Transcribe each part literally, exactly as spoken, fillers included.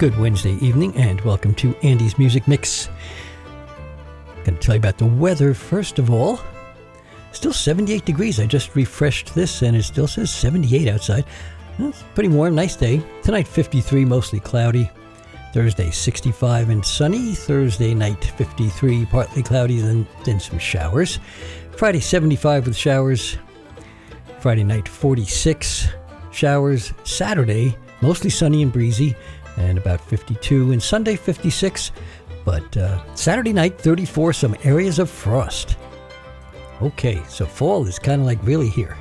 Good Wednesday evening, and welcome to Andy's Music Mix. Going to tell you about the weather first of all. Still seventy-eight degrees. I just refreshed this, and it still says seventy-eight outside. Well, it's pretty warm, nice day. Tonight, fifty-three, mostly cloudy. Thursday, sixty-five and sunny. Thursday night, fifty-three, partly cloudy, then, then some showers. Friday, seventy-five with showers. Friday night, forty-six, showers. Saturday, mostly sunny and breezy, and about fifty-two. And Sunday, fifty-six. But uh, Saturday night, thirty-four, some areas of frost. Okay, so fall is kind of like really here.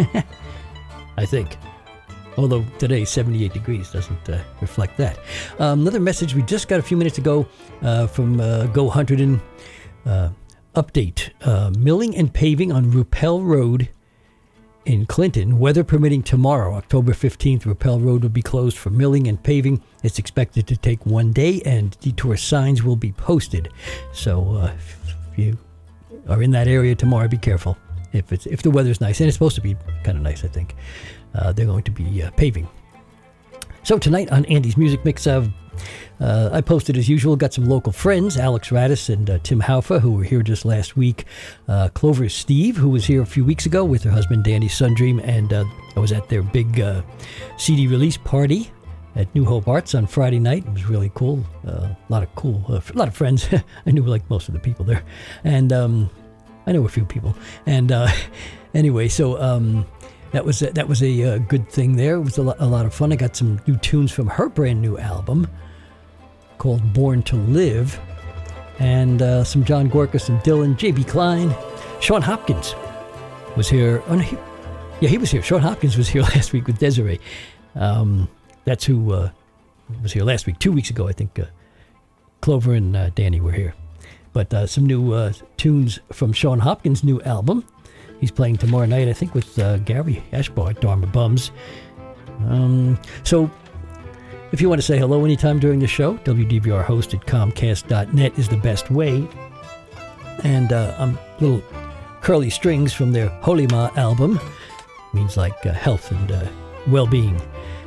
I think. Although today, seventy-eight degrees doesn't uh, reflect that. Um, another message we just got a few minutes ago uh, from uh, Go Hunterdon. Uh, update. Uh, milling and paving on Rupel Road in Clinton, weather permitting tomorrow, October fifteenth, Rupel Road will be closed for milling and paving. It's expected to take one day, and detour signs will be posted. So uh, if you are in that area tomorrow, be careful. If it's if the weather's nice, and it's supposed to be kind of nice, I think, uh, they're going to be uh, paving. So tonight on Andy's Music Mix, uh, uh, I posted as usual, got some local friends, Alex Radis and uh, Tim Haufa, who were here just last week. Uh, Clover Steve, who was here a few weeks ago with her husband Danny Sundream, and uh, I was at their big uh, C D release party at New Hope Arts on Friday night. It was really cool. Uh, a lot of cool, uh, a lot of friends. I knew like most of the people there, and um, I know a few people. And uh, anyway, so um, that was a, that was a uh, good thing there. It was a lot, a lot of fun. I got some new tunes from her brand new album called Born to Live, and uh, some John Gorka, some Dylan, J B Klein. Sean Hopkins was here. Oh, no, he, yeah, he was here. Sean Hopkins was here last week with Desiree. Um, that's who uh, was here last week. Two weeks ago, I think uh, Clover and uh, Danny were here. But uh, some new uh, tunes from Sean Hopkins' new album. He's playing tomorrow night, I think, with uh, Gary Ashbar at Dharma Bums. Um, so if you want to say hello anytime during the show, W D V R host at comcast dot net is the best way. And uh, um, little curly strings from their Holima album. Means like uh, health and uh, well-being.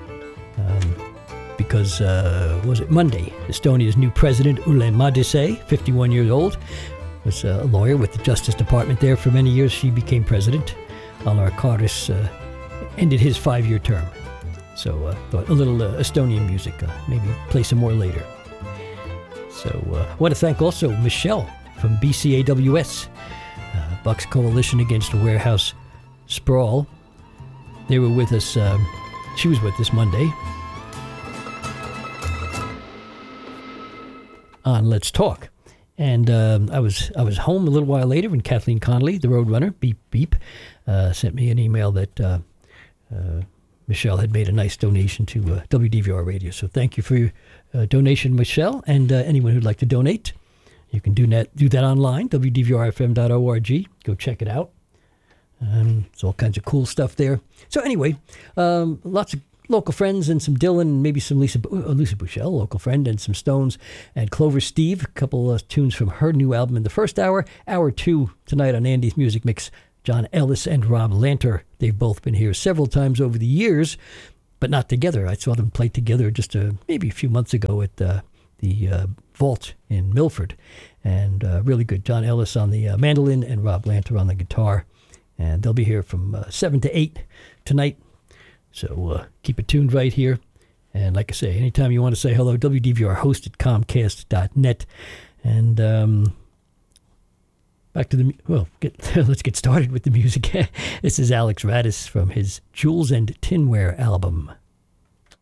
Um, because, uh, was it Monday? Estonia's new president, Ülle Madise, fifty-one years old, was a lawyer with the Justice Department there for many years. She became president. Alar Karis uh, ended his five-year term. So uh, thought a little uh, Estonian music, uh, maybe play some more later. So uh, I want to thank also Michelle from B C A W S, uh, Bucks Coalition Against Warehouse Sprawl. They were with us, um, she was with us Monday on Let's Talk. And um, I was I was home a little while later when Kathleen Connolly, the Roadrunner, beep, beep, uh, sent me an email that uh, uh, Michelle had made a nice donation to uh, W D V R Radio. So thank you for your uh, donation, Michelle. And uh, anyone who'd like to donate, you can do that, do that online, W D V R F M dot org. Go check it out. Um, there's all kinds of cool stuff there. So anyway, um, lots of local friends and some Dylan, and maybe some Lisa, uh, Lisa Bouchel, local friend, and some Stones, and Clover Steve, a couple of tunes from her new album in the first hour. Hour two tonight on Andy's Music Mix, John Ellis and Rob Lanter. They've both been here several times over the years, but not together. I saw them play together just a, maybe a few months ago at uh, the uh, Vault in Milford, and uh, really good. John Ellis on the uh, mandolin and Rob Lanter on the guitar, and they'll be here from uh, seven to eight tonight. So uh, keep it tuned right here. And like I say, anytime you want to say hello, W D V R host at comcast dot net. And um, back to the, well, get, let's get started with the music. This is Alex Radis from his Jewels and Tinware album.